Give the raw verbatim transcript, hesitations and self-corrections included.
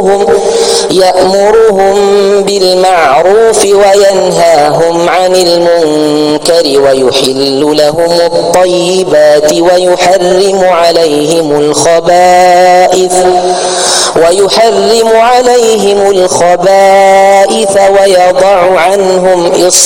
يأمرهم يأمرهم بالمعروف وينهاهم عن المنكر ويحل لهم الطيبات ويحرم عليهم الخبائث ويحرم عليهم الخبائث ويضع عنهم إصرارهم